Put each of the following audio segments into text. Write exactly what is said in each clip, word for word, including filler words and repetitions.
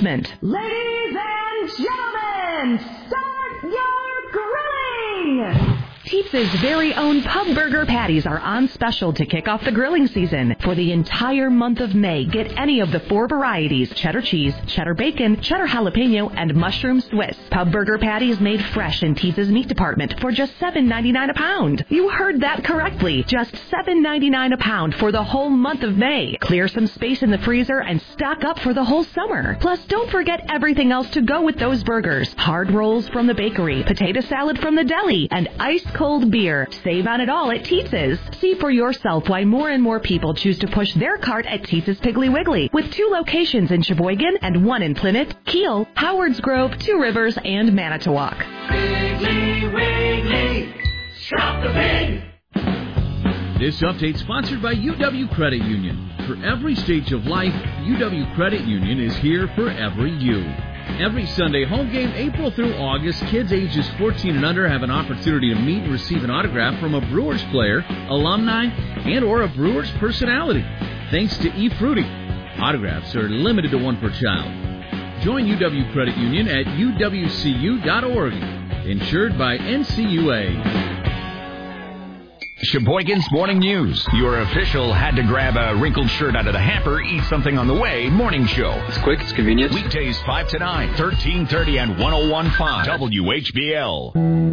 announcement. Ladies and gentlemen, start your grilling! Teetz's very own Pub Burger Patties are on special to kick off the grilling season. For the entire month of May, get any of the four varieties: cheddar cheese, cheddar bacon, cheddar jalapeno, and mushroom Swiss. Pub Burger Patties made fresh in Teetz's meat department for just seven ninety-nine a pound. You heard that correctly. Just seven ninety-nine a pound for the whole month of May. Clear some space in the freezer and stock up for the whole summer. Plus, don't forget everything else to go with those burgers. Hard rolls from the bakery, potato salad from the deli, and ice cold beer. Save on it all at Teetz's. See for yourself why more and more people choose to push their cart at Teetz's Piggly Wiggly, with two locations in Sheboygan and one in Plymouth, Kiel, Howards Grove, Two Rivers, and Manitowoc. Piggly Wiggly, shop the pig. This update sponsored by U W Credit Union. For every stage of life, U W Credit Union is here for every you. Every Sunday home game, April through August, kids ages fourteen and under have an opportunity to meet and receive an autograph from a Brewers player, alumni, and or a Brewers personality. Thanks to eFruity. Autographs are limited to one per child. Join U W Credit Union at U W C U dot org. Insured by N C U A. Sheboygan's Morning News. Your official had to grab a wrinkled shirt out of the hamper, eat something on the way morning show. It's quick, it's convenient. Weekdays five to nine, thirteen thirty and one oh one point five W H B L.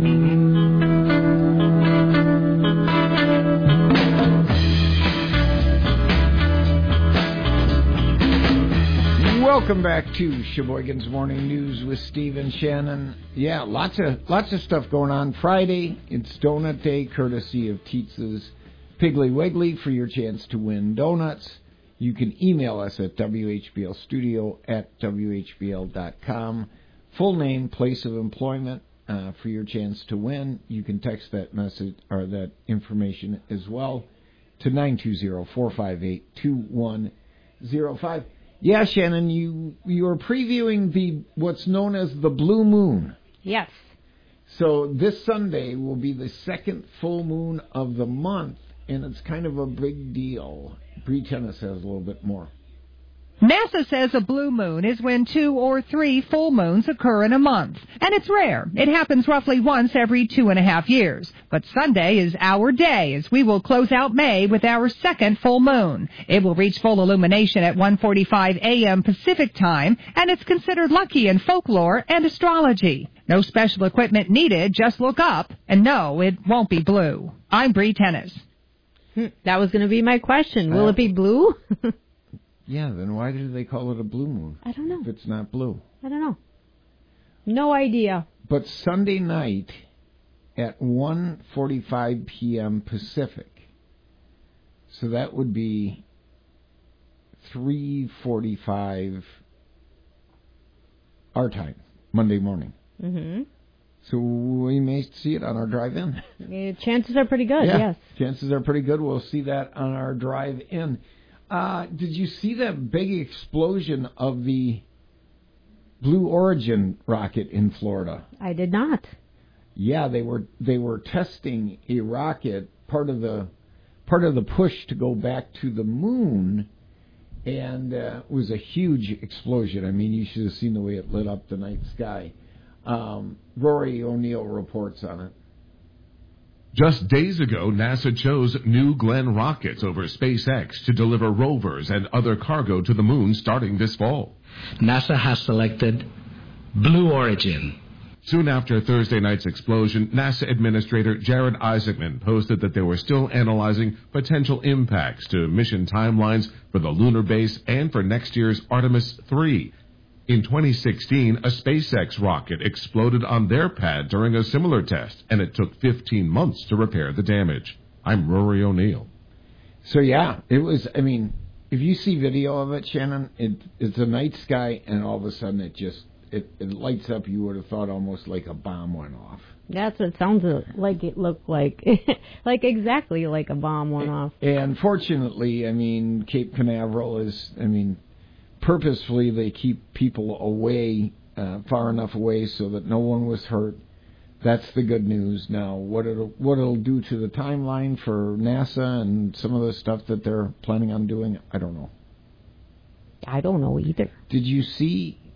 Welcome back to Sheboygan's Morning News with Steve and Shannon. Yeah, lots of lots of stuff going on. Friday, it's Donut Day, courtesy of Teetz's Piggly Wiggly, for your chance to win donuts. You can email us at W H B L studio at W H B L dot com. Full name, place of employment uh, for your chance to win. You can text that message or that information as well to nine two zero, four five eight, two one zero five. Yeah, Shannon, you you are previewing the what's known as the Blue Moon. Yes. So this Sunday will be the second full moon of the month, and it's kind of a big deal. Bree Tennis has a little bit more. NASA says a blue moon is when two or three full moons occur in a month. And it's rare. It happens roughly once every two and a half years. But Sunday is our day, as we will close out May with our second full moon. It will reach full illumination at one forty-five a.m. Pacific time, and it's considered lucky in folklore and astrology. No special equipment needed, just look up, and no, it won't be blue. I'm Bree Tennis. That was going to be my question. Will uh, it be blue? Yeah, then why do they call it a blue moon? I don't know. If it's not blue. I don't know. No idea. But Sunday night at one forty-five p.m. Pacific. So that would be three forty-five our time, Monday morning. Mm-hmm. So we may see it on our drive-in. Yeah, chances are pretty good, yeah, yes. Chances are pretty good. We'll see that on our drive-in. Uh, did you see that big explosion of the Blue Origin rocket in Florida? I did not. Yeah, they were they were testing a rocket, part of the part of the push to go back to the moon, and uh, it was a huge explosion. I mean, you should have seen the way it lit up the night sky. Um, Rory O'Neill reports on it. Just days ago, NASA chose New Glenn rockets over SpaceX to deliver rovers and other cargo to the moon starting this fall. NASA has selected Blue Origin. Soon after Thursday night's explosion, NASA Administrator Jared Isaacman posted that they were still analyzing potential impacts to mission timelines for the lunar base and for next year's Artemis three. In twenty sixteen, a SpaceX rocket exploded on their pad during a similar test, and it took fifteen months to repair the damage. I'm Rory O'Neill. So, yeah, it was, I mean, if you see video of it, Shannon, it, it's a night sky, and all of a sudden it just, it, it lights up. You would have thought almost like a bomb went off. That's what it sounds like it looked like. Like exactly like a bomb went off. And fortunately, I mean, Cape Canaveral is, I mean, purposefully they keep people away, uh, far enough away so that no one was hurt. That's the good news. Now, what it'll what it'll do to the timeline for NASA and some of the stuff that they're planning on doing, I don't know. I don't know either. Did you see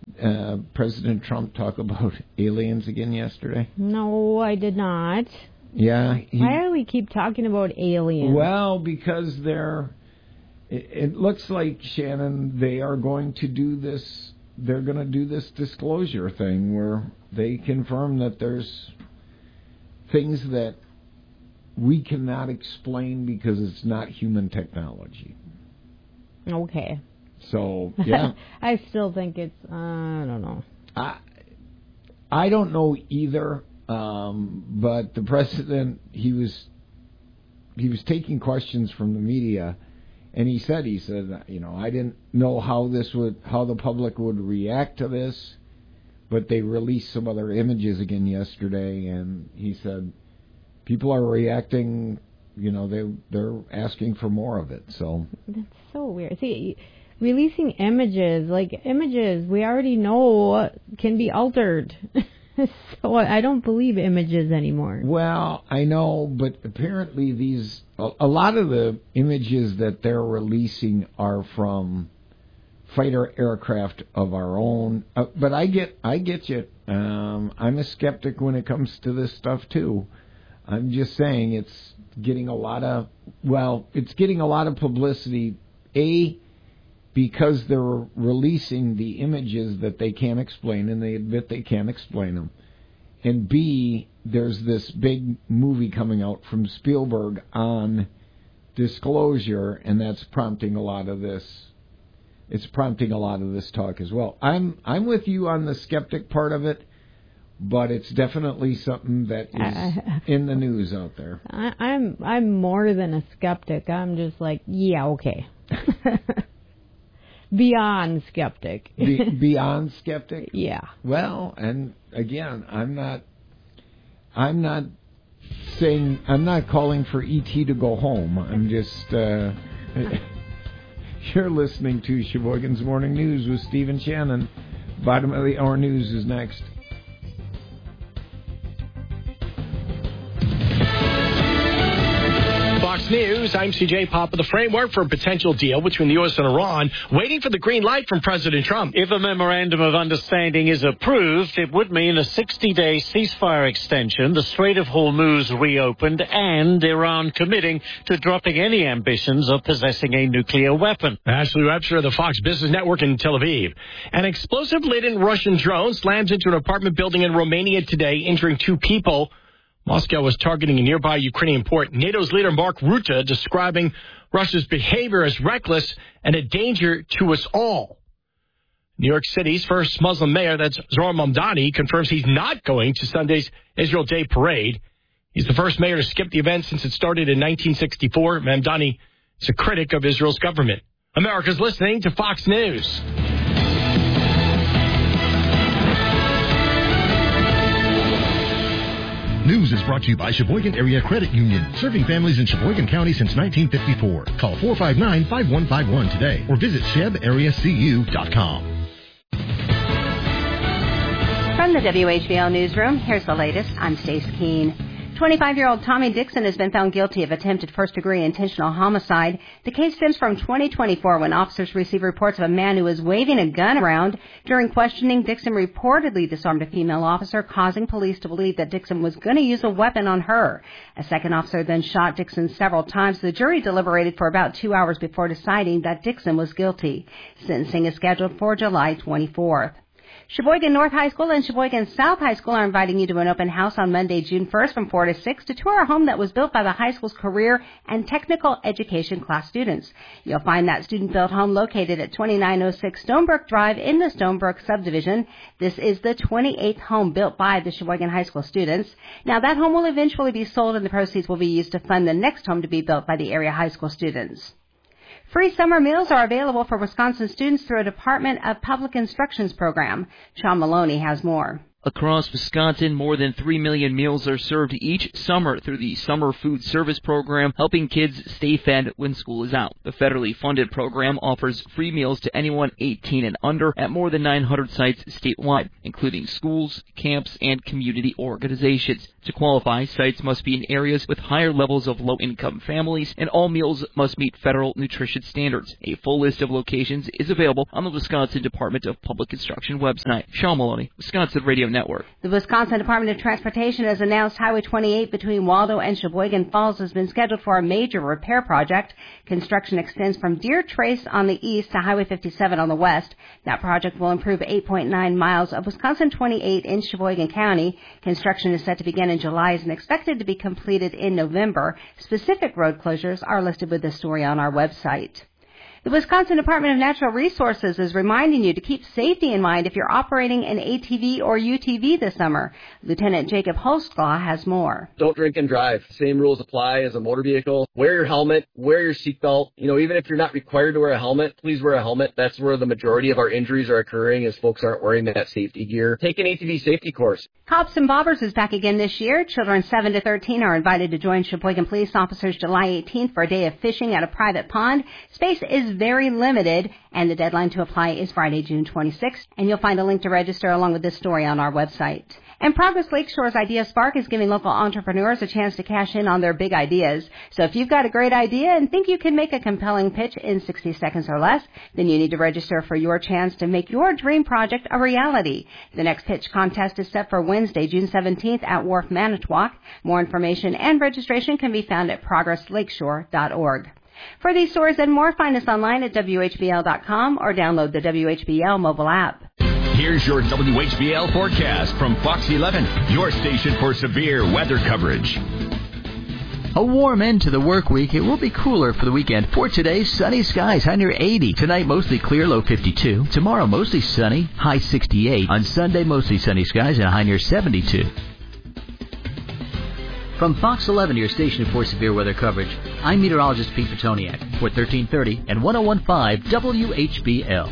uh, President Trump talk about aliens again yesterday? No, I did not. Yeah. He, Why do we keep talking about aliens? Well, because they're... It, it looks like, Shannon, they are going to do this... They're going to do this disclosure thing where they confirm that there's things that we cannot explain because it's not human technology. Okay. So, yeah. I still think it's, uh, I don't know. I, I don't know either, um, but the president, he was he was taking questions from the media, and he said, he said, you know, I didn't know how this would, how the public would react to this, but they released some other images again yesterday, and he said, people are reacting, you know, they, they're asking for more of it, so. That's so weird. See, releasing images, like images, we already know can be altered. So I don't believe images anymore. Well, I know, but apparently these, a, a lot of the images that they're releasing are from fighter aircraft of our own. Uh, but I get, I get you. Um, I'm a skeptic when it comes to this stuff too. I'm just saying it's getting a lot of, well, it's getting a lot of publicity, A, because they're releasing the images that they can't explain, and they admit they can't explain them. And B, there's this big movie coming out from Spielberg on disclosure, and that's prompting a lot of this. It's prompting a lot of this talk as well. I'm I'm with you on the skeptic part of it, but it's definitely something that is uh, in the news out there. I, I'm I'm more than a skeptic. I'm just like, yeah, okay. Beyond skeptic. Be, beyond skeptic? Yeah. Well, and again, I'm not I'm not saying I'm not calling for E T to go home. I'm just uh, you're listening to Sheboygan's Morning News with Stephen Shannon. Bottom of the hour news is next. Fox News, I'm C J Papa. The framework for a potential deal between the U S and Iran, waiting for the green light from President Trump. If a memorandum of understanding is approved, it would mean a sixty-day ceasefire extension, the Strait of Hormuz reopened, and Iran committing to dropping any ambitions of possessing a nuclear weapon. Ashley Webster of the Fox Business Network in Tel Aviv. An explosive-laden Russian drone slams into an apartment building in Romania today, injuring two people. Moscow was targeting a nearby Ukrainian port. NATO's leader Mark Rutte describing Russia's behavior as reckless and a danger to us all. New York City's first Muslim mayor, that's Zohran Mamdani, confirms he's not going to Sunday's Israel Day parade. He's the first mayor to skip the event since it started in nineteen sixty-four. Mamdani is a critic of Israel's government. America's listening to Fox News. News is brought to you by Sheboygan Area Credit Union, serving families in Sheboygan County since nineteen fifty-four. Call four five nine, five one five one today or visit sheb area c u dot com. From the W H B L Newsroom, here's the latest. I'm Stace Keene. twenty-five-year-old Tommy Dixon has been found guilty of attempted first-degree intentional homicide. The case stems from twenty twenty-four when officers received reports of a man who was waving a gun around. During questioning, Dixon reportedly disarmed a female officer, causing police to believe that Dixon was going to use a weapon on her. A second officer then shot Dixon several times. The jury deliberated for about two hours before deciding that Dixon was guilty. Sentencing is scheduled for July twenty-fourth. Sheboygan North High School and Sheboygan South High School are inviting you to an open house on Monday, June first from four to six to tour a home that was built by the high school's career and technical education class students. You'll find that student-built home located at twenty-nine oh six Stonebrook Drive in the Stonebrook subdivision. This is the twenty-eighth home built by the Sheboygan High School students. Now, that home will eventually be sold and the proceeds will be used to fund the next home to be built by the area high school students. Free summer meals are available for Wisconsin students through a Department of Public Instruction's program. Sean Maloney has more. Across Wisconsin, more than three million meals are served each summer through the Summer Food Service Program, helping kids stay fed when school is out. The federally funded program offers free meals to anyone eighteen and under at more than nine hundred sites statewide, including schools, camps, and community organizations. To qualify, sites must be in areas with higher levels of low-income families, and all meals must meet federal nutrition standards. A full list of locations is available on the Wisconsin Department of Public Instruction website. Sean Maloney, Wisconsin Radio Network. The Wisconsin Department of Transportation has announced Highway twenty-eight between Waldo and Sheboygan Falls has been scheduled for a major repair project. Construction extends from Deer Trace on the east to Highway fifty-seven on the west. That project will improve eight point nine miles of Wisconsin twenty-eight in Sheboygan County. Construction is set to begin in July and expected to be completed in November. Specific road closures are listed with this story on our website. The Wisconsin Department of Natural Resources is reminding you to keep safety in mind if you're operating an A T V or U T V this summer. Lieutenant Jacob Holstlaw has more. Don't drink and drive. Same rules apply as a motor vehicle. Wear your helmet. Wear your seatbelt. You know, even if you're not required to wear a helmet, please wear a helmet. That's where the majority of our injuries are occurring, as folks aren't wearing that safety gear. Take an A T V safety course. Cops and Bobbers is back again this year. Children seven to thirteen are invited to join Sheboygan police officers July eighteenth for a day of fishing at a private pond. Space is very limited, and the deadline to apply is Friday, June twenty-sixth. And you'll find a link to register along with this story on our website. And Progress Lakeshore's Idea Spark is giving local entrepreneurs a chance to cash in on their big ideas. So if you've got a great idea and think you can make a compelling pitch in sixty seconds or less, then you need to register for your chance to make your dream project a reality. The next pitch contest is set for Wednesday, June seventeenth at Wharf Manitowoc. More information and registration can be found at progress lakeshore dot org. For these stories and more, find us online at W H B L dot com or download the W H B L mobile app. Here's your W H B L forecast from Fox eleven, your station for severe weather coverage. A warm end to the work week. It will be cooler for the weekend. For today, sunny skies, high near eighty. Tonight, mostly clear, low fifty-two. Tomorrow, mostly sunny, high sixty-eight. On Sunday, mostly sunny skies and a high near seventy-two. From Fox eleven, your station for severe weather coverage, I'm meteorologist Pete Petoniak for thirteen thirty and ten fifteen W H B L.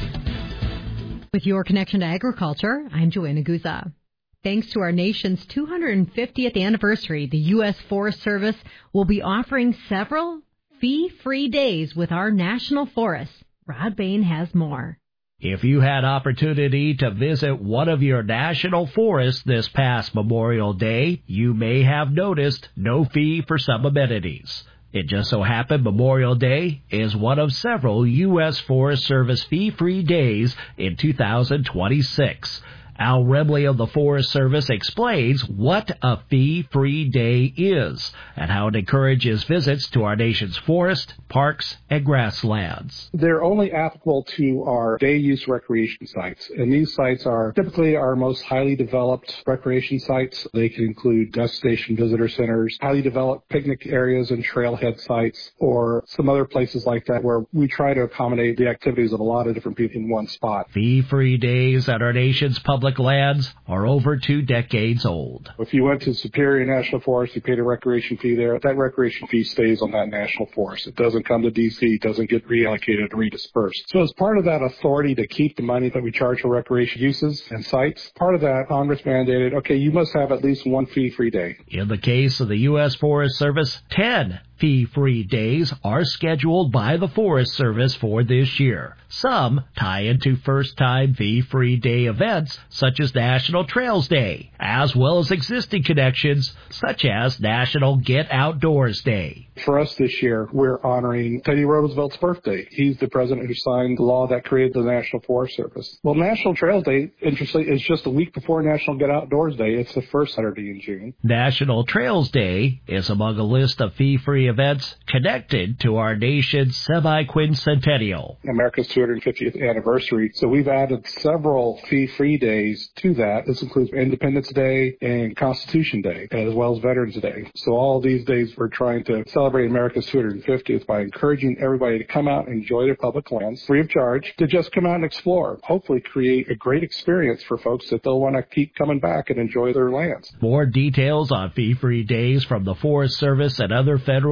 With your connection to agriculture, I'm Joanna Guza. Thanks to our nation's two hundred fiftieth anniversary, the U S Forest Service will be offering several fee-free days with our national forests. Rod Bain has more. If you had opportunity to visit one of your national forests this past Memorial Day, you may have noticed no fee for some amenities. It just so happened Memorial Day is one of several U S Forest Service fee-free days in two thousand twenty-six. Al Remley of the Forest Service explains what a fee-free day is and how it encourages visits to our nation's forests, parks, and grasslands. They're only applicable to our day-use recreation sites, and these sites are typically our most highly developed recreation sites. They can include destination visitor centers, highly developed picnic areas and trailhead sites, or some other places like that where we try to accommodate the activities of a lot of different people in one spot. Fee-free days at our nation's public lands are over two decades old. If you went to Superior National Forest, you paid a recreation fee there, that recreation fee stays on that national forest. It doesn't come to D C, it doesn't get reallocated or redispersed. So as part of that authority to keep the money that we charge for recreation uses and sites, part of that, Congress mandated, okay, you must have at least one fee-free day. In the case of the U S Forest Service, ten fee-free days are scheduled by the Forest Service for this year. Some tie into first-time fee-free day events such as National Trails Day, as well as existing connections such as National Get Outdoors Day. For us this year, we're honoring Teddy Roosevelt's birthday. He's the president who signed the law that created the National Forest Service. Well, National Trails Day, interestingly, is just a week before National Get Outdoors Day. It's the first Saturday in June. National Trails Day is among a list of fee-free events connected to our nation's semi-quincentennial. America's two hundred fiftieth anniversary, so we've added several fee-free days to that. This includes Independence Day and Constitution Day, as well as Veterans Day. So all of these days we're trying to celebrate America's two hundred fiftieth by encouraging everybody to come out and enjoy their public lands free of charge, to just come out and explore, hopefully create a great experience for folks that they'll want to keep coming back and enjoy their lands. More details on fee-free days from the Forest Service and other federal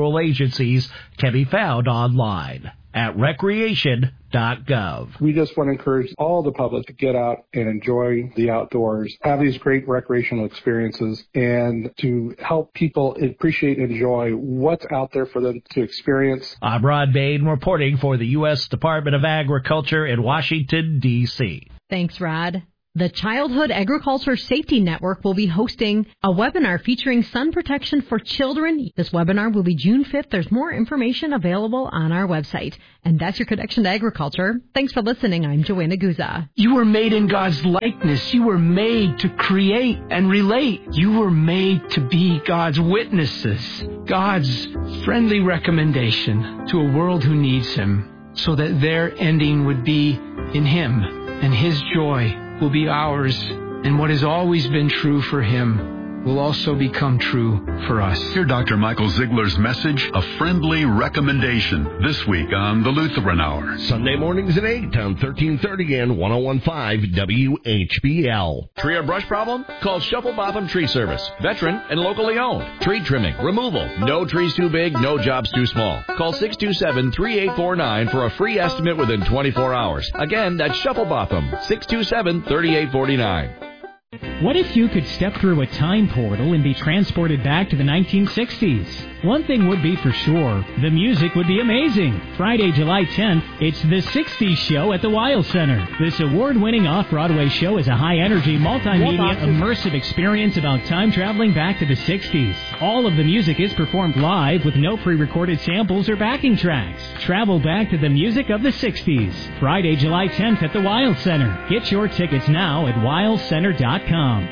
federal agencies can be found online at recreation dot gov. We just want to encourage all the public to get out and enjoy the outdoors, have these great recreational experiences, and to help people appreciate and enjoy what's out there for them to experience. I'm Rod Bain reporting for the U S Department of Agriculture in Washington, D C Thanks, Rod. The Childhood Agriculture Safety Network will be hosting a webinar featuring sun protection for children. This webinar will be June fifth. There's more information available on our website. And that's your connection to agriculture. Thanks for listening. I'm Joanna Guza. You were made in God's likeness. You were made to create and relate. You were made to be God's witnesses, God's friendly recommendation to a world who needs Him, so that their ending would be in Him, and His joy will be ours, and what has always been true for Him will also become true for us. Hear Doctor Michael Ziegler's message, A Friendly Recommendation, this week on the Lutheran Hour. Sunday mornings at eight on thirteen thirty and ten fifteen W H B L. Tree or brush problem? Call Shuffle Botham Tree Service. Veteran and locally owned. Tree trimming, removal. No trees too big, no jobs too small. Call six two seven, three eight four nine for a free estimate within twenty-four hours. Again, that's Shuffle Botham, six two seven, three eight four nine. What if you could step through a time portal and be transported back to the nineteen sixties? One thing would be for sure, the music would be amazing. Friday, July tenth, it's the sixties Show at the Weil Center. This award-winning off-Broadway show is a high-energy, multimedia, immersive experience about time traveling back to the sixties. All of the music is performed live with no pre-recorded samples or backing tracks. Travel back to the music of the sixties. Friday, July tenth at the Weil Center. Get your tickets now at weil center dot com.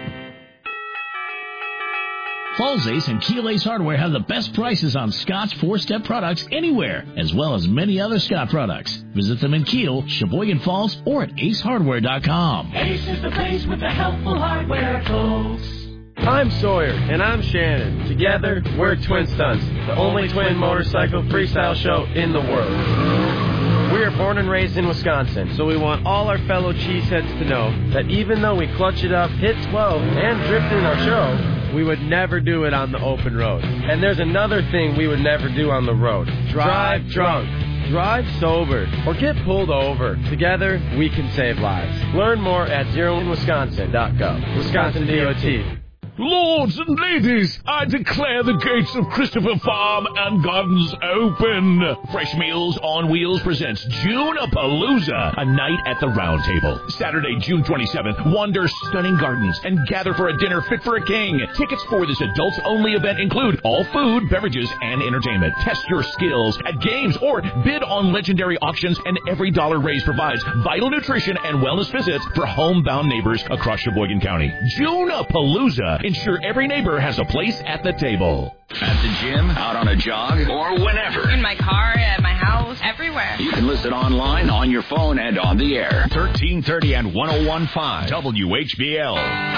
Falls Ace and Keel Ace Hardware have the best prices on Scott's four-step products anywhere, as well as many other Scott products. Visit them in Keel, Sheboygan Falls, or at ace hardware dot com. Ace is the place with the helpful hardware, folks. I'm Sawyer, and I'm Shannon. Together, we're Twin Stunts, the only twin motorcycle freestyle show in the world. We are born and raised in Wisconsin, so we want all our fellow cheeseheads to know that even though we clutch it up, hit twelve, and drift in our show, we would never do it on the open road. And there's another thing we would never do on the road. Drive drunk. Drive sober. Or get pulled over. Together, we can save lives. Learn more at zero in wisconsin dot gov. Wisconsin D O T. Lords and ladies, I declare the gates of Christopher Farm and Gardens open. Fresh Meals on Wheels presents June-a-Palooza, a night at the Round Table. Saturday, June twenty-seventh, wander stunning gardens and gather for a dinner fit for a king. Tickets for this adults-only event include all food, beverages, and entertainment. Test your skills at games or bid on legendary auctions, and every dollar raised provides vital nutrition and wellness visits for homebound neighbors across Sheboygan County. June-a-Palooza. Ensure every neighbor has a place at the table. At the gym, out on a jog, or whenever. In my car, at my house, everywhere. You can listen online, on your phone, and on the air. thirteen thirty and ten fifteen W H B L.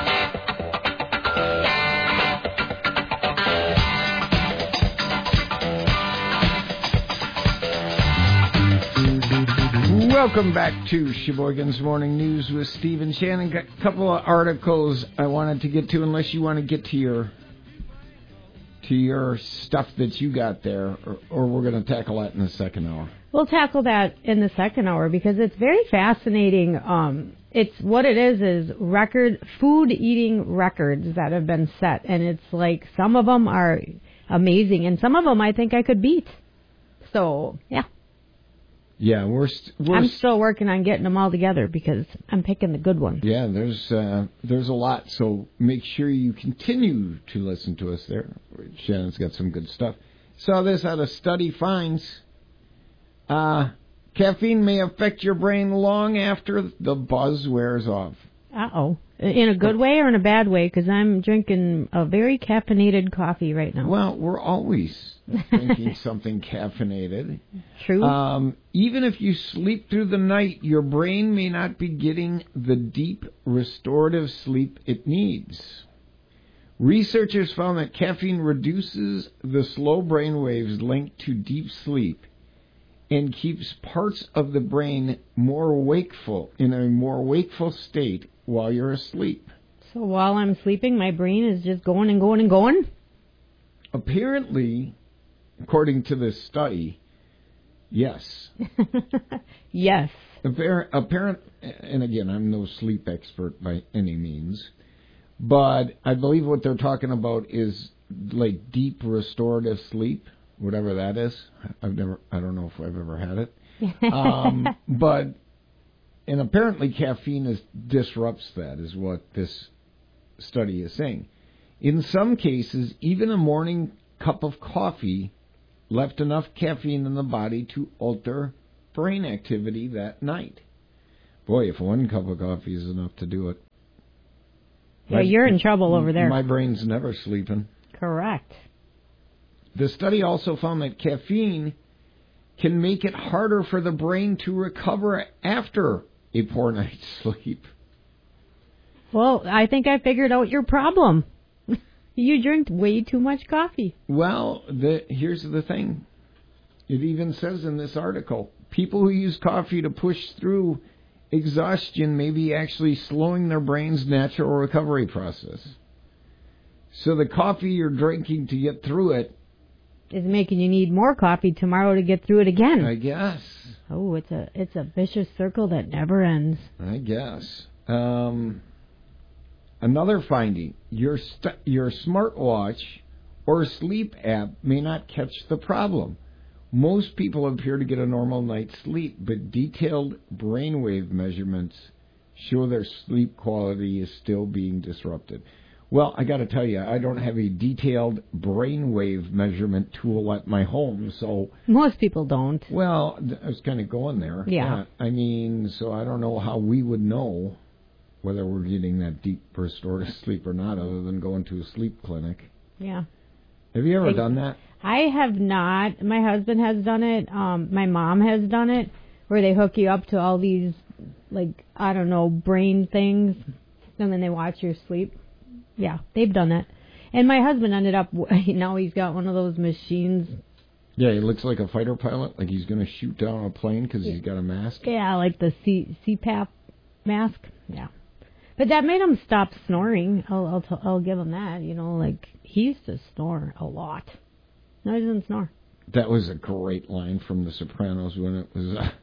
Welcome back to Sheboygan's Morning News with Stephen Shannon. Got a couple of articles I wanted to get to, unless you want to get to your to your stuff that you got there, or, or we're going to tackle that in the second hour. We'll tackle that in the second hour because it's very fascinating. Um, it's what it is is record food eating records that have been set, and it's like some of them are amazing, and some of them I think I could beat. So yeah. Yeah, we're, st- we're I'm still working on getting them all together because I'm picking the good ones. Yeah, there's uh, there's a lot, so make sure you continue to listen to us there. Shannon's got some good stuff. Saw this out of study finds. Uh, caffeine may affect your brain long after the buzz wears off. Uh-oh. In a good way or in a bad way? Because I'm drinking a very caffeinated coffee right now. Well, we're always drinking something caffeinated. True. Um, even if you sleep through the night, your brain may not be getting the deep, restorative sleep it needs. Researchers found that caffeine reduces the slow brain waves linked to deep sleep and keeps parts of the brain more wakeful, in a more wakeful state while you're asleep. So while I'm sleeping, my brain is just going and going and going? Apparently, according to this study, yes. Yes. Apparent, apparent, and again, I'm no sleep expert by any means, but I believe what they're talking about is like deep restorative sleep, whatever that is. I've never, I don't know if I've ever had it. Um, but, and apparently caffeine is, disrupts that, is what this study is saying. In some cases, even a morning cup of coffee left enough caffeine in the body to alter brain activity that night. Boy, if one cup of coffee is enough to do it. Yeah, my, you're in trouble over there. My brain's never sleeping. Correct. The study also found that caffeine can make it harder for the brain to recover after a poor night's sleep. Well, I think I figured out your problem. You drink way too much coffee. Well, the, here's the thing. It even says in this article, people who use coffee to push through exhaustion may be actually slowing their brain's natural recovery process. So the coffee you're drinking to get through it is making you need more coffee tomorrow to get through it again. I guess. Oh, it's a it's a vicious circle that never ends. I guess. Um, another finding: your st- your smartwatch or sleep app may not catch the problem. Most people appear to get a normal night's sleep, but detailed brainwave measurements show their sleep quality is still being disrupted. Well, I got to tell you, I don't have a detailed brainwave measurement tool at my home, so... Most people don't. Well, I was kind of going there. Yeah. yeah. I mean, so I don't know how we would know whether we're getting that deep restorative sleep or not, other than going to a sleep clinic. Yeah. Have you ever I, done that? I have not. My husband has done it. Um, my mom has done it, where they hook you up to all these, like, I don't know, brain things, and then they watch your sleep. Yeah, they've done that. And my husband ended up, now he's got one of those machines. Yeah, he looks like a fighter pilot, like he's going to shoot down a plane because he's got a mask. Yeah, like the C- CPAP mask. Yeah. But that made him stop snoring. I'll I'll, t- I'll give him that. You know, like, he used to snore a lot. No, he doesn't snore. That was a great line from The Sopranos when it was uh,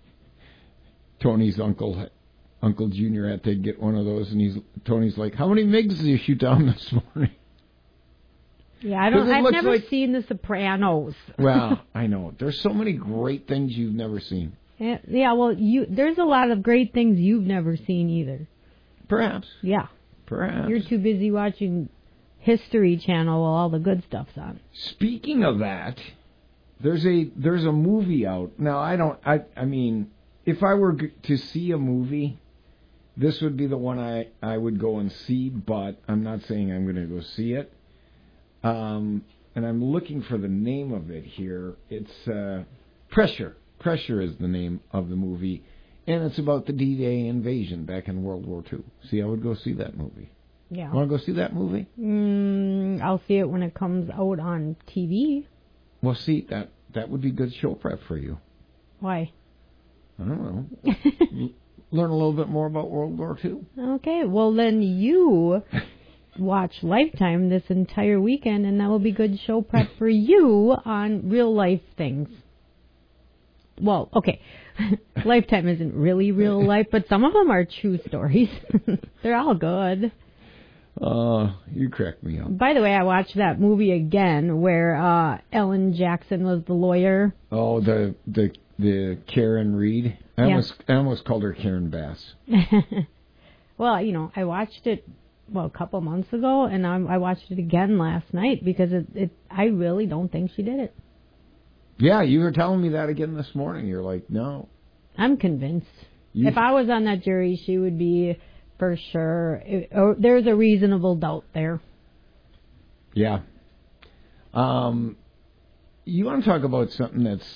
Tony's uncle... Uncle Junior had to get one of those, and he's Tony's like, "How many MiGs did you shoot down this morning?" Yeah, I don't. I've never like, seen The Sopranos. Well, I know there's so many great things you've never seen. Yeah, yeah, well, you there's a lot of great things you've never seen either. Perhaps. Yeah. Perhaps. You're too busy watching History Channel while all the good stuff's on. Speaking of that, there's a there's a movie out now. I don't. I I mean, if I were to see a movie, this would be the one I, I would go and see, but I'm not saying I'm going to go see it. Um, and I'm looking for the name of it here. It's uh, Pressure. Pressure is the name of the movie, and it's about the D-Day invasion back in World War Two. See, I would go see that movie. Yeah. Want to go see that movie? Mm, I'll see it when it comes out on T V. Well, see, that, that would be good show prep for you. Why? I don't know. Learn a little bit more about World War Two. Okay, well then you watch Lifetime this entire weekend, and that will be good show prep for you on real life things. Well, okay, Lifetime isn't really real life, but some of them are true stories. They're all good. Uh, you crack me up. By the way, I watched that movie again where uh, Ellen Jackson was the lawyer. Oh, the the the Karen Reed. I yeah. almost I almost called her Karen Bass. Well, you know, I watched it well a couple months ago, and I, I watched it again last night because it, it. I really don't think she did it. Yeah, you were telling me that again this morning. You're like, no. I'm convinced. You... If I was on that jury, she would be for sure. It, or there's a reasonable doubt there. Yeah. Um, you want to talk about something that's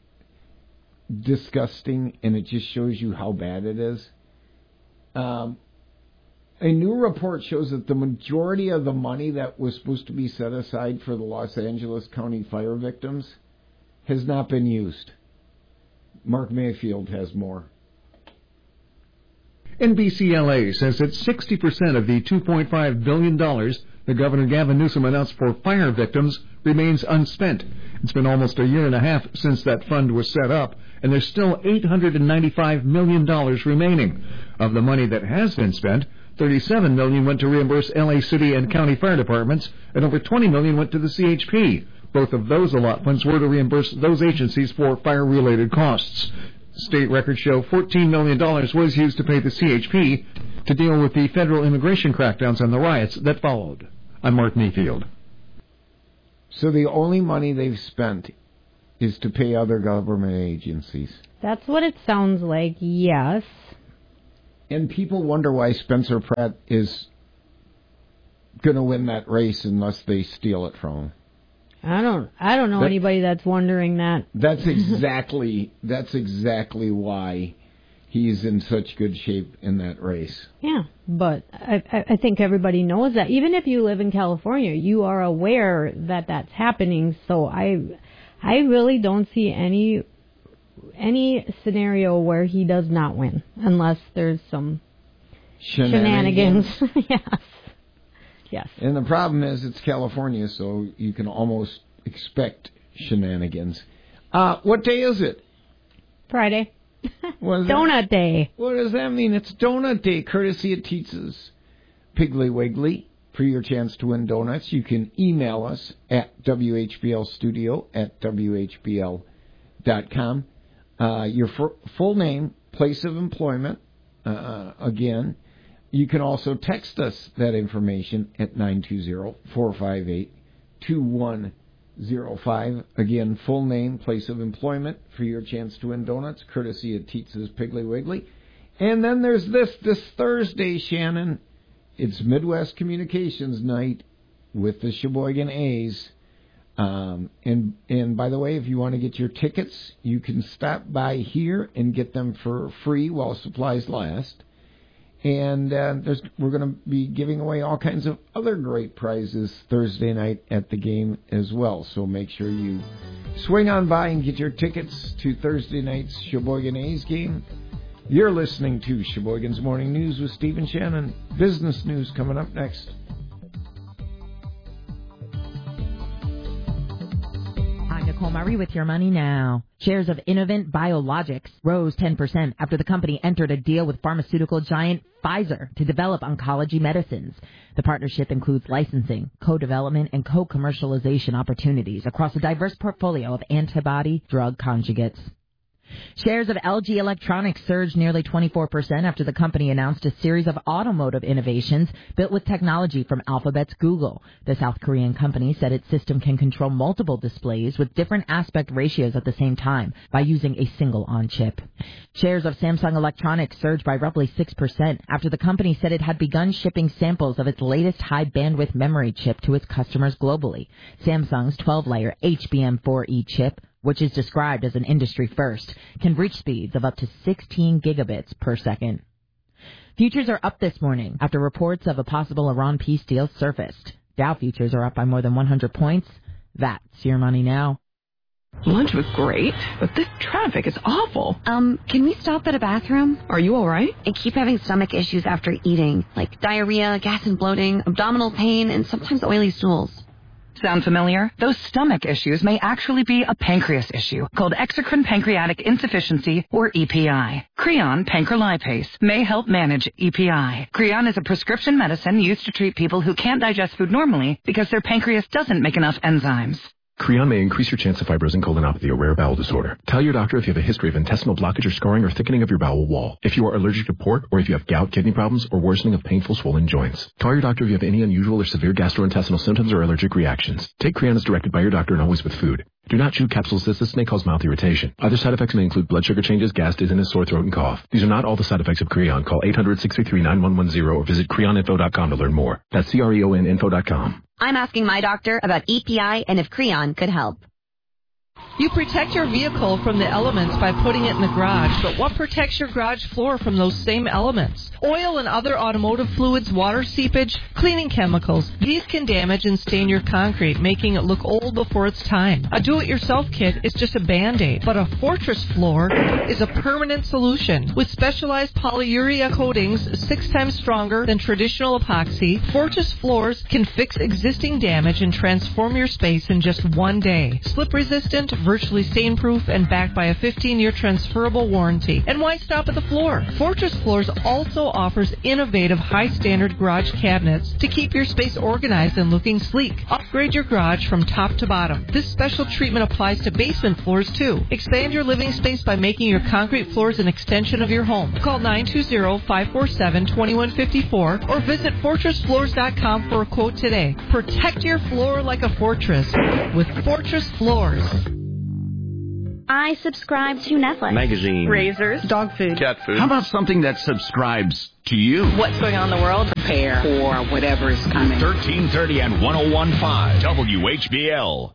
disgusting, and it just shows you how bad it is? Um, a new report shows that the majority of the money that was supposed to be set aside for the Los Angeles County fire victims has not been used. Mark Mayfield has more. N B C L A says that sixty percent of the two point five billion dollars that Governor Gavin Newsom announced for fire victims remains unspent. It's been almost a year and a half since that fund was set up, and there's still eight hundred ninety-five million dollars remaining. Of the money that has been spent, thirty-seven million dollars went to reimburse L A City and county fire departments, and over twenty million dollars went to the C H P. Both of those allotments were to reimburse those agencies for fire-related costs. State records show fourteen million dollars was used to pay the C H P to deal with the federal immigration crackdowns and the riots that followed. I'm Mark Mayfield. So the only money they've spent is to pay other government agencies. That's what it sounds like, yes. And people wonder why Spencer Pratt is going to win that race unless they steal it from him. I don't I don't know that, anybody that's wondering that. That's exactly that's exactly why he's in such good shape in that race. Yeah, but I, I think everybody knows that. Even if you live in California, you are aware that that's happening. So I, I really don't see any any scenario where he does not win, unless there's some shenanigans. shenanigans. Yes. Yes. And the problem is it's California, so you can almost expect shenanigans. Uh, what day is it? Friday. What Donut that? Day. What does that mean? It's Donut Day, courtesy of Tietz's Piggly Wiggly. For your chance to win donuts, you can email us at W H B L studio at W H B L dot com. Uh, your f- full name, place of employment, uh, again. You can also text us that information at nine two zero, four five eight, two one zero five. Again, full name, place of employment for your chance to win donuts, courtesy of Tietz's Piggly Wiggly. And then there's this, this Thursday, Shannon. It's Midwest Communications Night with the Sheboygan A's. Um, and, and by the way, if you want to get your tickets, you can stop by here and get them for free while supplies last. And uh, there's, we're going to be giving away all kinds of other great prizes Thursday night at the game as well. So make sure you swing on by and get your tickets to Thursday night's Sheboygan A's game. You're listening to Sheboygan's Morning News with Stephen Shannon. Business news coming up next. Nicole Murray with your money now. Shares of Innovent Biologics rose ten percent after the company entered a deal with pharmaceutical giant Pfizer to develop oncology medicines. The partnership includes licensing, co-development, and co-commercialization opportunities across a diverse portfolio of antibody drug conjugates. Shares of L G Electronics surged nearly twenty-four percent after the company announced a series of automotive innovations built with technology from Alphabet's Google. The South Korean company said its system can control multiple displays with different aspect ratios at the same time by using a single on-chip. Shares of Samsung Electronics surged by roughly six percent after the company said it had begun shipping samples of its latest high-bandwidth memory chip to its customers globally. Samsung's twelve-layer H B M four E chip, which is described as an industry first, can reach speeds of up to sixteen gigabits per second. Futures are up this morning after reports of a possible Iran peace deal surfaced. Dow futures are up by more than one hundred points. That's your money now. Lunch was great, but this traffic is awful. Um, can we stop at a bathroom? Are you all right? I keep having stomach issues after eating, like diarrhea, gas and bloating, abdominal pain, and sometimes oily stools. Sound familiar? Those stomach issues may actually be a pancreas issue called exocrine pancreatic insufficiency, or E P I. Creon pancrelipase may help manage E P I. Creon is a prescription medicine used to treat people who can't digest food normally because their pancreas doesn't make enough enzymes. Creon may increase your chance of fibrosing colonopathy, a rare bowel disorder. Tell your doctor if you have a history of intestinal blockage or scarring or thickening of your bowel wall. If you are allergic to pork, or if you have gout, kidney problems, or worsening of painful swollen joints. Call your doctor if you have any unusual or severe gastrointestinal symptoms or allergic reactions. Take Creon as directed by your doctor and always with food. Do not chew capsules as this may cause mouth irritation. Other side effects may include blood sugar changes, gas, dizziness, sore throat, and cough. These are not all the side effects of Creon. Call eight hundred, six three three, nine one one zero or visit creon info dot com to learn more. That's C R E O N info dot com. I'm asking my doctor about E P I and if Creon could help. You protect your vehicle from the elements by putting it in the garage, but what protects your garage floor from those same elements? Oil and other automotive fluids, water seepage, cleaning chemicals. These can damage and stain your concrete, making it look old before its time. A do-it-yourself kit is just a Band-Aid, but a Fortress floor is a permanent solution. With specialized polyurea coatings six times stronger than traditional epoxy, Fortress floors can fix existing damage and transform your space in just one day. Slip-resistant, virtually stain-proof, and backed by a fifteen-year transferable warranty. And why stop at the floor? Fortress Floors also offers innovative high-standard garage cabinets to keep your space organized and looking sleek. Upgrade your garage from top to bottom. This special treatment applies to basement floors, too. Expand your living space by making your concrete floors an extension of your home. Call nine two zero, five four seven, two one five four or visit fortress floors dot com for a quote today. Protect your floor like a fortress with Fortress Floors. I subscribe to Netflix. Magazine. Razors. Dog food. Cat food. How about something that subscribes to you? What's going on in the world? Prepare for whatever is coming. thirteen thirty and one oh one point five W H B L.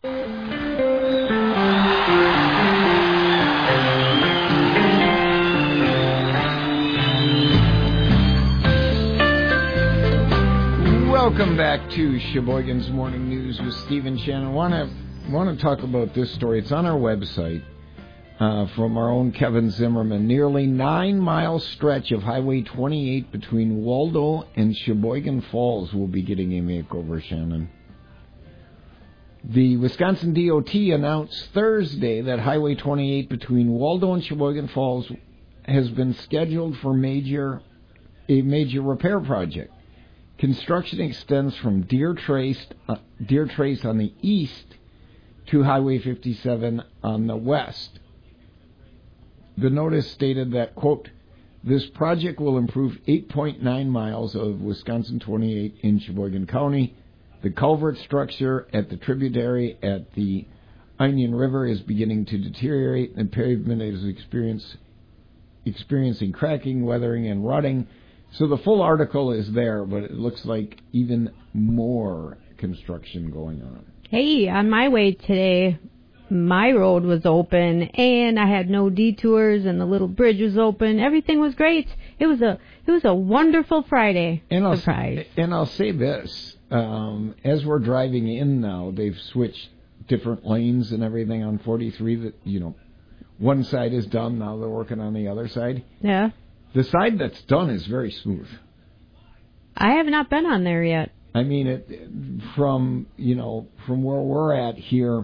Welcome back to Sheboygan's Morning News with Stephen Shannon. Want to want to talk about this story. It's on our website uh, from our own Kevin Zimmerman. Nearly nine mile stretch of Highway twenty-eight between Waldo and Sheboygan Falls will be getting a makeover, Shannon. The Wisconsin D O T announced Thursday that Highway twenty-eight between Waldo and Sheboygan Falls has been scheduled for major a major repair project. Construction extends from Deer Trace, uh, Deer Trace on the east to Highway fifty-seven on the west. The notice stated that, quote, this project will improve eight point nine miles of Wisconsin twenty-eight in Sheboygan County. The culvert structure at the tributary at the Onion River is beginning to deteriorate, and pavement is experience, experiencing cracking, weathering, and rotting. So the full article is there, but it looks like even more construction going on. Hey, on my way today, my road was open, and I had no detours, and the little bridge was open. Everything was great. It was a it was a wonderful Friday and I'll, surprise. And I'll say this, um, as we're driving in now, they've switched different lanes and everything on forty-three. That, you know, one side is done, now they're working on the other side. Yeah. The side that's done is very smooth. I have not been on there yet. I mean, it from, you know, from where we're at here,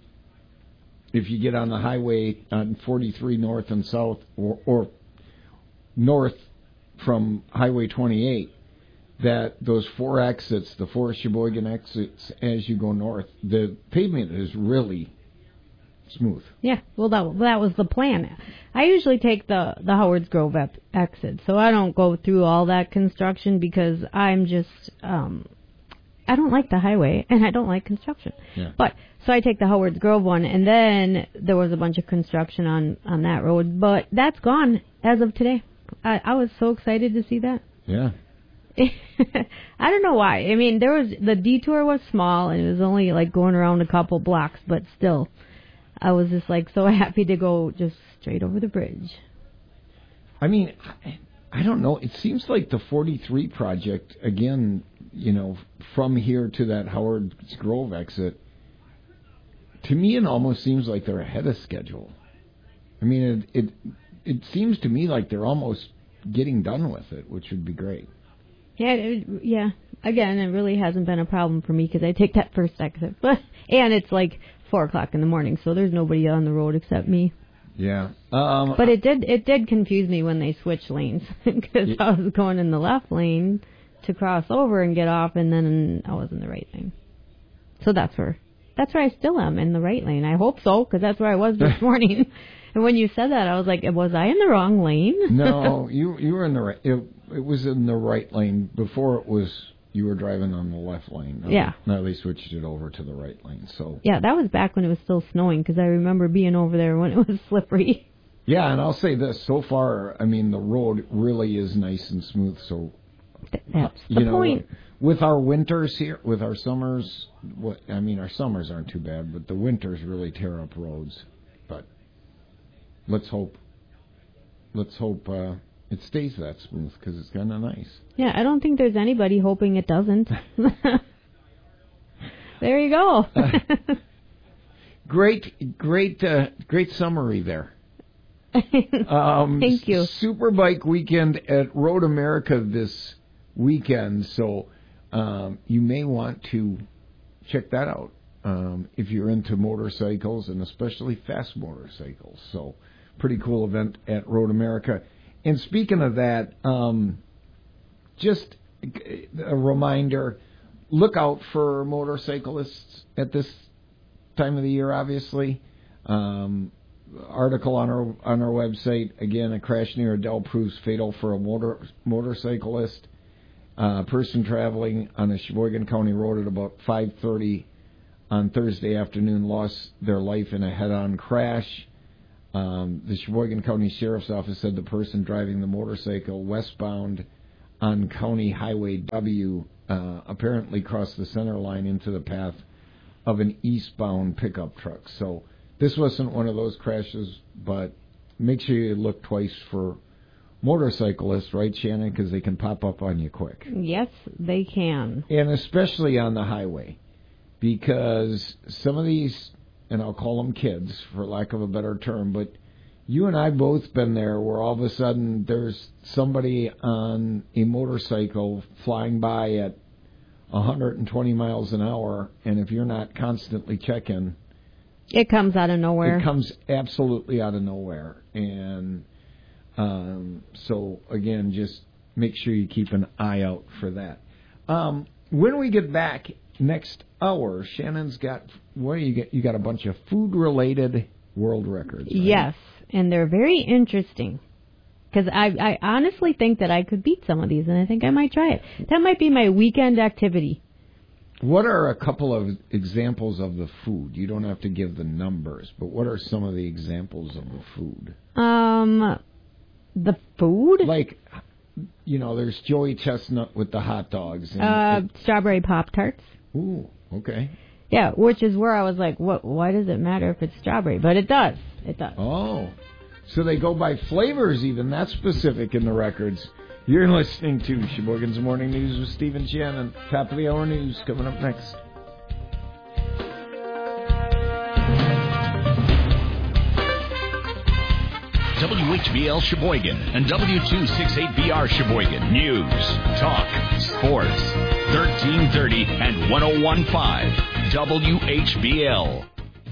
if you get on the highway on forty-three north and south, or, or north from Highway twenty-eight, that those four exits, the four Sheboygan exits as you go north, the pavement is really smooth. Yeah, well, that that was the plan. I usually take the, the Howards Grove ep- exit, so I don't go through all that construction because I'm just, um, I don't like the highway, and I don't like construction. Yeah. But, so I take the Howards Grove one, and then there was a bunch of construction on, on that road, but that's gone as of today. I, I was so excited to see that. Yeah. I don't know why. I mean, there was, the detour was small, and it was only like going around a couple blocks, but still, I was just like so happy to go just straight over the bridge. I mean, I, I don't know. It seems like the forty-three project, again, you know, from here to that Howard Grove exit, to me it almost seems like they're ahead of schedule. I mean, it it, it seems to me like they're almost getting done with it, which would be great. Yeah, it, yeah. Again, it really hasn't been a problem for me because I take that first exit. And it's like four o'clock in the morning, so there's nobody on the road except me. Yeah. Um, but it did it did confuse me when they switched lanes because I was going in the left lane to cross over and get off, and then I was in the right lane. So that's where that's where I still am, in the right lane. I hope so, because that's where I was this morning. And when you said that, I was like, was I in the wrong lane? No, you you were in the right. It, it was in the right lane before. It was you were driving on the left lane. Now, yeah. Now they switched it over to the right lane. So yeah, that was back when it was still snowing, because I remember being over there when it was slippery. Yeah, and I'll say this: so far, I mean, the road really is nice and smooth. So that's the you know, point. with our winters here, with our summers, what, I mean, our summers aren't too bad, but the winters really tear up roads. But let's hope, let's hope uh, it stays that smooth because it's kind of nice. Yeah, I don't think there's anybody hoping it doesn't. There you go. uh, great, great, uh, great summary there. Um, Thank you. Superbike weekend at Road America this weekend, so um, you may want to check that out um, if you're into motorcycles and especially fast motorcycles. So, pretty cool event at Road America. And speaking of that, um, just a reminder, look out for motorcyclists at this time of the year, obviously. Um, article on our on our website, again, a crash near Adel proves fatal for a motor motorcyclist. A uh, person traveling on a Sheboygan County road at about five thirty on Thursday afternoon lost their life in a head-on crash. Um, the Sheboygan County Sheriff's Office said the person driving the motorcycle westbound on County Highway W uh, apparently crossed the center line into the path of an eastbound pickup truck. So this wasn't one of those crashes, but make sure you look twice for motorcyclists, right, Shannon? Because they can pop up on you quick. Yes, they can. And especially on the highway, because some of these, and I'll call them kids for lack of a better term, but you and I both been there where all of a sudden there's somebody on a motorcycle flying by at one hundred twenty miles an hour, and if you're not constantly checking, it comes out of nowhere. It comes absolutely out of nowhere. And um, so, again, just make sure you keep an eye out for that. Um, when we get back next hour, Shannon's got, what do you get? You got a bunch of food-related world records, right? Yes, and they're very interesting. Because I, I honestly think that I could beat some of these, and I think I might try it. That might be my weekend activity. What are a couple of examples of the food? You don't have to give the numbers, but what are some of the examples of the food? Um, the food? Like, you know, there's Joey Chestnut with the hot dogs. And uh, it, strawberry Pop-Tarts. Ooh, okay. Yeah, which is where I was like, what? Why does it matter if it's strawberry? But it does. It does. Oh. So they go by flavors even. That's specific in the records. You're listening to Sheboygan's Morning News with Stephen Shannon. Top of the hour news coming up next. W H B L Sheboygan and W two sixty-eight B R Sheboygan. News, talk, sports. thirteen thirty and ten fifteen W H B L.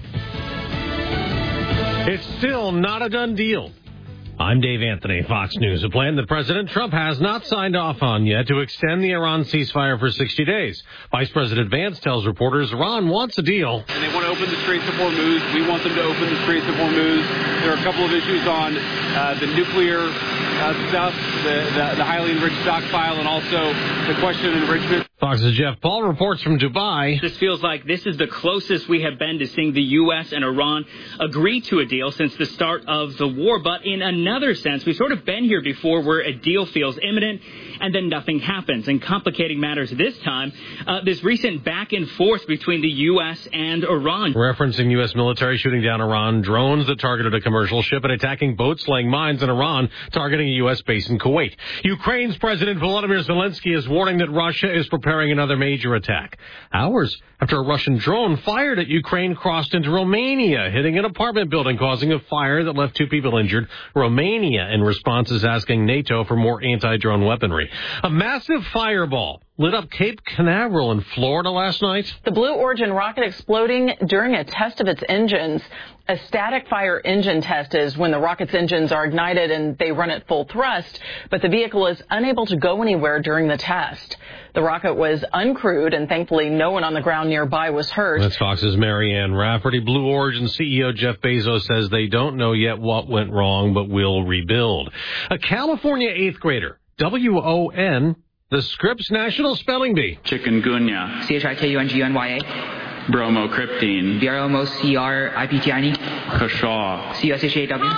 It's still not a done deal. I'm Dave Anthony, Fox News. A plan that President Trump has not signed off on yet to extend the Iran ceasefire for sixty days. Vice President Vance tells reporters Iran wants a deal. And they want to open the Straits of Hormuz. We want them to open the Straits of Hormuz. There are a couple of issues on uh, the nuclear uh, stuff, the, the, the highly enriched stockpile, and also the question of enrichment. Fox's Jeff Paul reports from Dubai. This feels like this is the closest we have been to seeing the U S and Iran agree to a deal since the start of the war. But in another sense, we've sort of been here before where a deal feels imminent and then nothing happens. And complicating matters this time, uh, this recent back and forth between the U S and Iran. Referencing U S military shooting down Iran drones that targeted a commercial ship and attacking boats laying mines in Iran, targeting a U S base in Kuwait. Ukraine's President Volodymyr Zelensky is warning that Russia is preparing another major attack. Hours after a Russian drone fired at Ukraine crossed into Romania, hitting an apartment building, causing a fire that left two people injured. Romania, in response, is asking NATO for more anti-drone weaponry. A massive fireball lit up Cape Canaveral in Florida last night. The Blue Origin rocket exploding during a test of its engines. A static fire engine test is when the rocket's engines are ignited and they run at full thrust, but the vehicle is unable to go anywhere during the test. The rocket was uncrewed, and thankfully no one on the ground nearby was hurt. That's Fox's Marianne Rafferty. Blue Origin C E O Jeff Bezos says they don't know yet what went wrong, but will rebuild. A California eighth grader, W O N, the Scripps National Spelling Bee. Chikungunya. C H I K U N G U N Y A. Bromocryptine. B R O M O C R I P T I N E. Kashaw. C S H A W.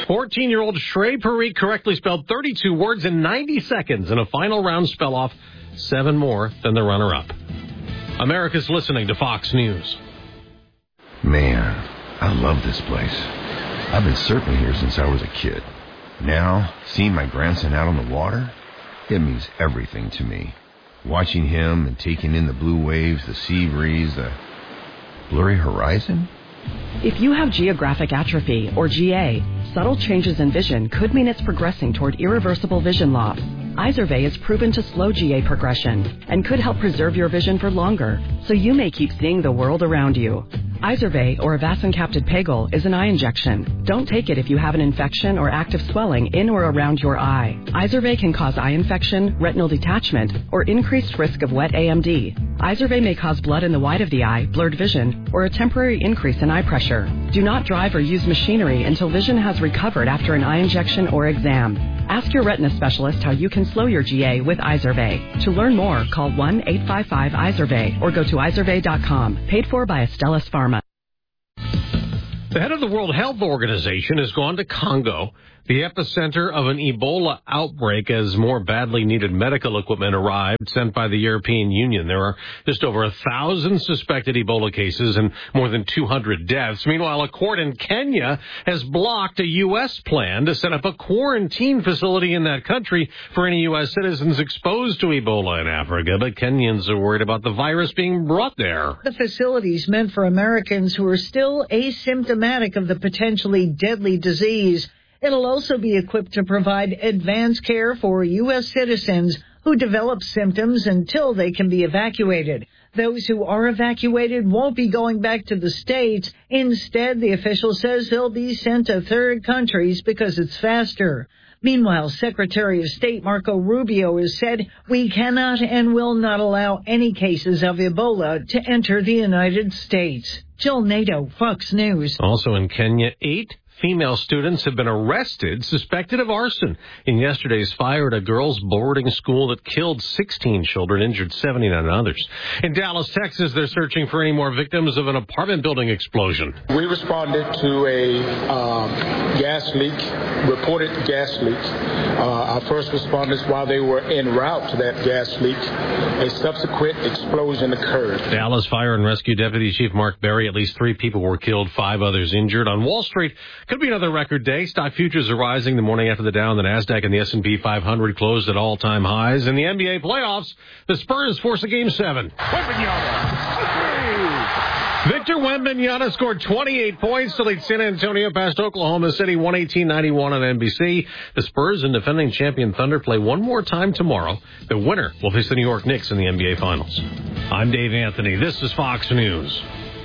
fourteen-year-old Shrey Parikh correctly spelled thirty-two words in ninety seconds in a final round spell-off seven more than the runner-up. America's listening to Fox News. Man, I love this place. I've been surfing here since I was a kid. Now, seeing my grandson out on the water, it means everything to me. Watching him and taking in the blue waves, the sea breeze, the blurry horizon. If you have geographic atrophy, or G A, subtle changes in vision could mean it's progressing toward irreversible vision loss. Izervay is proven to slow G A progression and could help preserve your vision for longer, so you may keep seeing the world around you. Izervay, or avacincaptad pegol, is an eye injection. Don't take it if you have an infection or active swelling in or around your eye. Izervay can cause eye infection, retinal detachment, or increased risk of wet A M D. Izervay may cause blood in the white of the eye, blurred vision, or a temporary increase in eye pressure. Do not drive or use machinery until vision has recovered after an eye injection or exam. Ask your retina specialist how you can slow your G A with Izervay. To learn more, call one eight five five Izervay or go to izervay dot com. Paid for by Astellas Pharma. The head of the World Health Organization has gone to Congo, the epicenter of an Ebola outbreak, as more badly needed medical equipment arrived sent by the European Union. There are just over a thousand suspected Ebola cases and more than two hundred deaths. Meanwhile, a court in Kenya has blocked a U S plan to set up a quarantine facility in that country for any U S citizens exposed to Ebola in Africa. But Kenyans are worried about the virus being brought there. The facility's meant for Americans who are still asymptomatic of the potentially deadly disease. It'll also be equipped to provide advanced care for U S citizens who develop symptoms until they can be evacuated. Those who are evacuated won't be going back to the States. Instead, the official says they'll be sent to third countries because it's faster. Meanwhile, Secretary of State Marco Rubio has said we cannot and will not allow any cases of Ebola to enter the United States. Jill Nato, Fox News. Also in Kenya, eight female students have been arrested, suspected of arson in yesterday's fire at a girls' boarding school that killed sixteen children, injured seventy-nine others. In Dallas, Texas, they're searching for any more victims of an apartment building explosion. We responded to a um, gas leak, reported gas leak. Uh, our first responders, while they were en route to that gas leak, a subsequent explosion occurred. Dallas Fire and Rescue Deputy Chief Mark Berry, at least three people were killed, five others injured. On Wall Street, could be another record day. Stock futures are rising the morning after the Dow and the NASDAQ and the S and P five hundred closed at all-time highs. In the N B A playoffs, the Spurs force a game seven. Victor Wembanyama scored twenty-eight points to lead San Antonio past Oklahoma City one eighteen ninety-one on N B C. The Spurs and defending champion Thunder play one more time tomorrow. The winner will face the New York Knicks in the N B A Finals. I'm Dave Anthony. This is Fox News.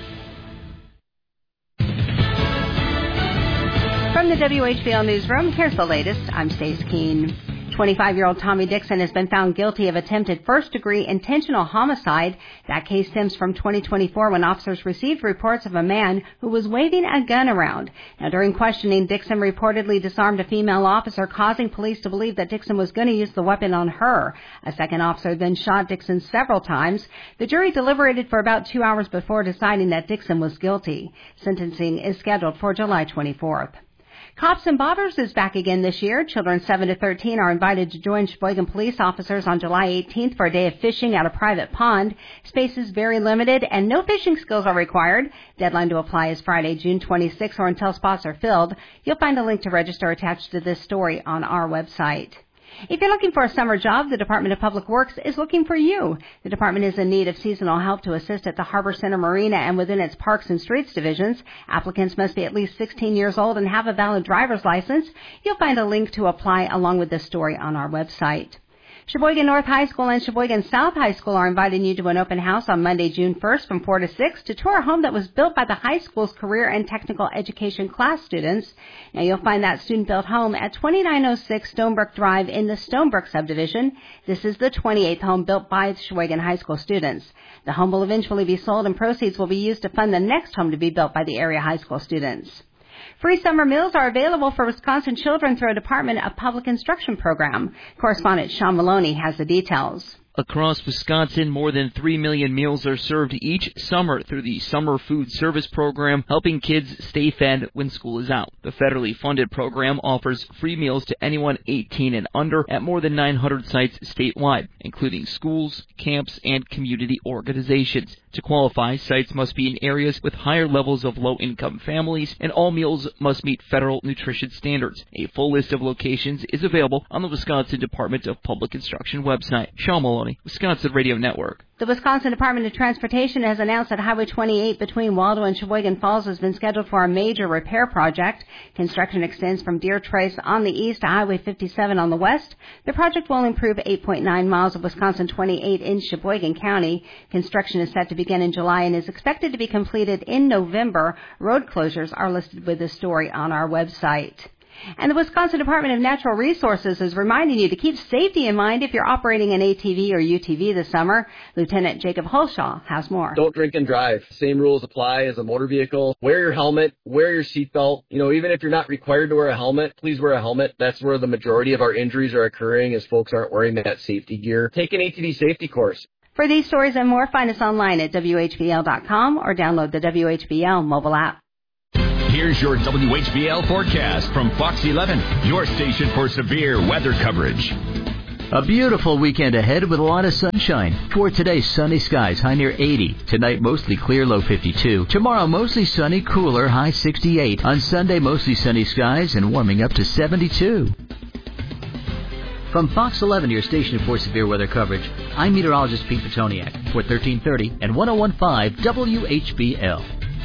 From the W H B L Newsroom, here's the latest. I'm Stace Keene. twenty-five-year-old Tommy Dixon has been found guilty of attempted first-degree intentional homicide. That case stems from twenty twenty-four when officers received reports of a man who was waving a gun around. Now, during questioning, Dixon reportedly disarmed a female officer, causing police to believe that Dixon was going to use the weapon on her. A second officer then shot Dixon several times. The jury deliberated for about two hours before deciding that Dixon was guilty. Sentencing is scheduled for July twenty-fourth. Cops and Bobbers is back again this year. Children seven to thirteen are invited to join Sheboygan police officers on July eighteenth for a day of fishing at a private pond. Space is very limited and no fishing skills are required. Deadline to apply is Friday, June twenty-sixth or until spots are filled. You'll find a link to register attached to this story on our website. If you're looking for a summer job, the Department of Public Works is looking for you. The department is in need of seasonal help to assist at the Harbor Center Marina and within its Parks and Streets divisions. Applicants must be at least sixteen years old and have a valid driver's license. You'll find a link to apply along with this story on our website. Sheboygan North High School and Sheboygan South High School are inviting you to an open house on Monday, June first from four to six to tour a home that was built by the high school's career and technical education class students. Now, you'll find that student-built home at twenty-nine oh six Stonebrook Drive in the Stonebrook subdivision. This is the twenty-eighth home built by Sheboygan High School students. The home will eventually be sold and proceeds will be used to fund the next home to be built by the area high school students. Free summer meals are available for Wisconsin children through a Department of Public Instruction program. Correspondent Sean Maloney has the details. Across Wisconsin, more than three million meals are served each summer through the Summer Food Service Program, helping kids stay fed when school is out. The federally funded program offers free meals to anyone eighteen and under at more than nine hundred sites statewide, including schools, camps, and community organizations. To qualify, sites must be in areas with higher levels of low-income families, and all meals must meet federal nutrition standards. A full list of locations is available on the Wisconsin Department of Public Instruction website. Sean Maloney, Wisconsin Radio Network. The Wisconsin Department of Transportation has announced that Highway twenty-eight between Waldo and Sheboygan Falls has been scheduled for a major repair project. Construction extends from Deer Trace on the east to Highway fifty-seven on the west. The project will improve eight point nine miles of Wisconsin twenty-eight in Sheboygan County. Construction is set to begin in July and is expected to be completed in November. Road closures are listed with a story on our website. And the Wisconsin Department of Natural Resources is reminding you to keep safety in mind if you're operating an A T V or U T V this summer. Lieutenant Jacob Holshaw has more. Don't drink and drive. Same rules apply as a motor vehicle. Wear your helmet. Wear your seatbelt. You know, even if you're not required to wear a helmet, please wear a helmet. That's where the majority of our injuries are occurring, as folks aren't wearing that safety gear. Take an A T V safety course. For these stories and more, find us online at W H B L dot com or download the W H B L mobile app. Here's your W H B L forecast from Fox eleven, your station for severe weather coverage. A beautiful weekend ahead with a lot of sunshine. For today, sunny skies, high near eighty. Tonight, mostly clear, low fifty-two. Tomorrow, mostly sunny, cooler, high sixty-eight. On Sunday, mostly sunny skies and warming up to seventy-two. From Fox eleven, your station for severe weather coverage, I'm meteorologist Pete Petoniak for thirteen thirty and one oh one point five W H B L.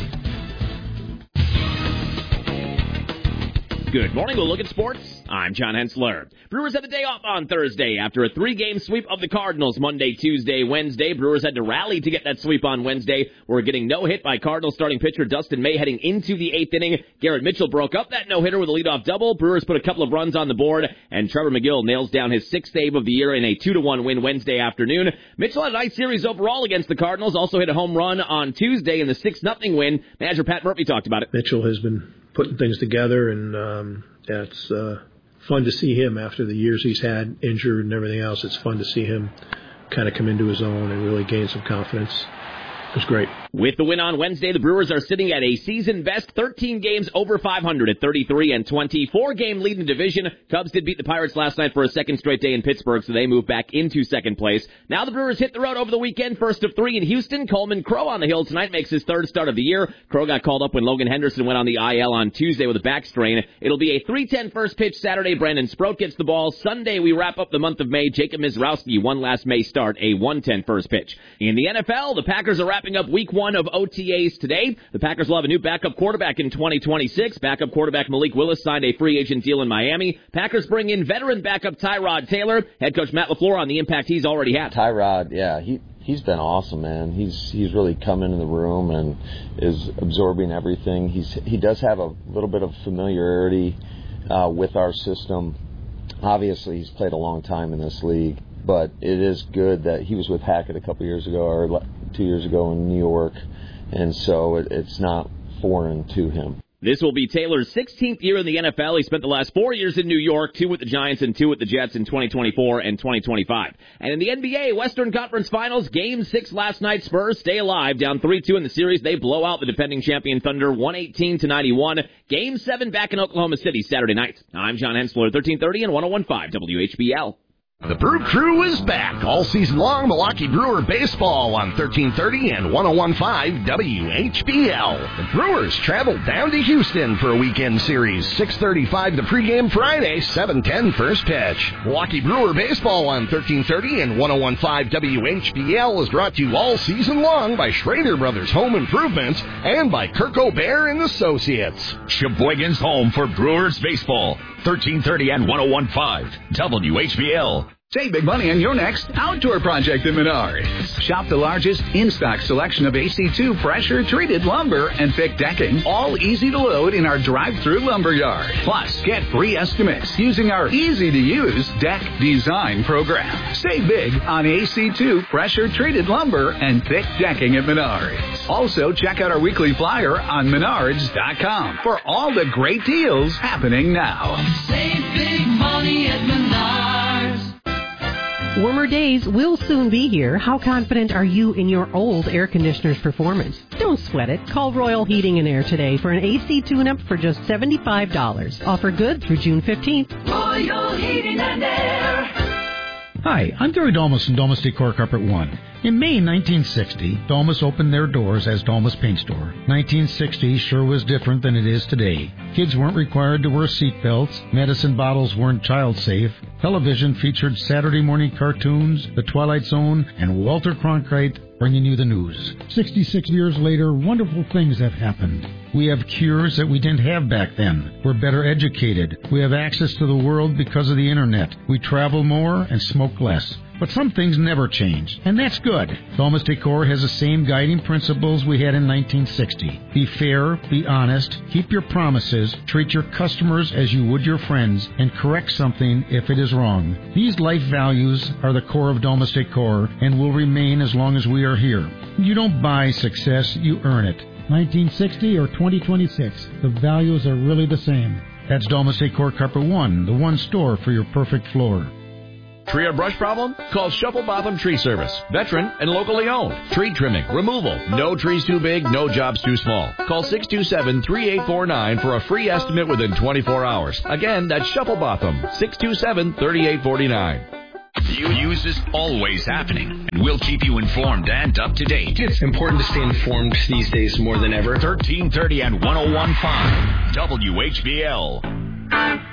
Good morning. We'll look at sports. I'm John Hensler. Brewers had the day off on Thursday after a three-game sweep of the Cardinals Monday, Tuesday, Wednesday. Brewers had to rally to get that sweep on Wednesday. We're getting no hit by Cardinals starting pitcher Dustin May heading into the eighth inning. Garrett Mitchell broke up that no-hitter with a leadoff double. Brewers put a couple of runs on the board, and Trevor McGill nails down his sixth save of the year in a two to one win Wednesday afternoon. Mitchell had a nice series overall against the Cardinals. Also hit a home run on Tuesday in the six nothing win. Manager Pat Murphy talked about it. Mitchell has been putting things together, and um, yeah, it's uh, fun to see him after the years he's had injured and everything else. It's fun to see him kind of come into his own and really gain some confidence. It was great. With the win on Wednesday, the Brewers are sitting at a season-best thirteen games over five hundred at thirty-three and twenty. Four-game lead in the division. Cubs did beat the Pirates last night for a second straight day in Pittsburgh, so they move back into second place. Now the Brewers hit the road over the weekend, first of three in Houston. Coleman Crow on the hill tonight makes his third start of the year. Crow got called up when Logan Henderson went on the I L on Tuesday with a back strain. It'll be a three ten first pitch Saturday. Brandon Sproat gets the ball. Sunday we wrap up the month of May. Jacob Mizrowski, one last May start, a one ten first pitch. In the N F L, the Packers are wrapping up week one of O T As today. The Packers will have a new backup quarterback in twenty twenty-six. Backup quarterback Malik Willis signed a free agent deal in Miami. Packers bring in veteran backup Tyrod Taylor. Head coach Matt LaFleur on the impact he's already had. Tyrod, yeah, he he's been awesome, man. He's he's really come into the room and is absorbing everything. He's he does have a little bit of familiarity uh, with our system. Obviously, he's played a long time in this league, but it is good that he was with Hackett a couple years ago or two years ago in New York, and so it, it's not foreign to him. This will be Taylor's sixteenth year in the N F L. He spent the last four years in New York, two with the Giants and two with the Jets in twenty twenty-four and twenty twenty-five. And in the N B A, Western Conference Finals, Game six last night, Spurs stay alive. Down three two in the series, they blow out the defending champion Thunder one eighteen to ninety-one. Game seven back in Oklahoma City Saturday night. I'm John Hensler, thirteen thirty and one oh one point five W H B L. The Brew Crew is back all season long. Milwaukee Brewer baseball on thirteen thirty and one oh one point five W H B L. The Brewers traveled down to Houston for a weekend series. six thirty-five the pregame Friday, seven ten first pitch. Milwaukee Brewer baseball on thirteen thirty and one oh one point five W H B L is brought to you all season long by Schrader Brothers Home Improvements and by Kirk O'Bear and Associates. Sheboygan's home for Brewers baseball. thirteen thirty and one oh one point five W H B L. Save big money on your next outdoor project at Menards. Shop the largest in-stock selection of A C two pressure-treated lumber and thick decking, all easy to load in our drive-through lumber yard. Plus, get free estimates using our easy-to-use deck design program. Save big on A C two pressure-treated lumber and thick decking at Menards. Also, check out our weekly flyer on menards dot com for all the great deals happening now. Save big money at Menards. Warmer days will soon be here. How confident are you in your old air conditioner's performance? Don't sweat it. Call Royal Heating and Air today for an A C tune-up for just seventy-five dollars. Offer good through June fifteenth. Royal Heating and Air. Hi, I'm Gary Dolmas from Dolmas Decor Carpet One. In May nineteen sixty, Dolmas opened their doors as Dolmas Paint Store. nineteen sixty sure was different than it is today. Kids weren't required to wear seatbelts, medicine bottles weren't child safe, television featured Saturday morning cartoons, The Twilight Zone, and Walter Cronkite bringing you the news. sixty-six years later, wonderful things have happened. We have cures that we didn't have back then. We're better educated. We have access to the world because of the internet. We travel more and smoke less. But some things never change, and that's good. Dolmas Decor has the same guiding principles we had in nineteen sixty. Be fair, be honest, keep your promises, treat your customers as you would your friends, and correct something if it is wrong. These life values are the core of Dolmas Decor and will remain as long as we are here. You don't buy success, you earn it. nineteen sixty or twenty twenty-six, the values are really the same. That's Dolmas Decor Carpet One, the one store for your perfect floor. Tree or brush problem? Call Shuffle Botham Tree Service. Veteran and locally owned. Tree trimming, removal. No trees too big, no jobs too small. Call six two seven, three eight four nine for a free estimate within twenty-four hours. Again, that's Shuffle Botham, six two seven, three eight four nine. News is always happening, and we'll keep you informed and up to date. It's important to stay informed these days more than ever. thirteen thirty and one oh one point five W H B L.